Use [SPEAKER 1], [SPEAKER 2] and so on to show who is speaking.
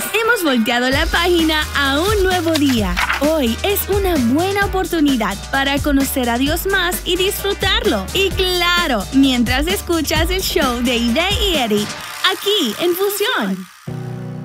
[SPEAKER 1] días. Hemos volteado la página a un nuevo día. Hoy es una buena oportunidad para conocer a Dios más y disfrutarlo. Y claro, mientras escuchas el show de Ide y Eric, aquí en Fusión.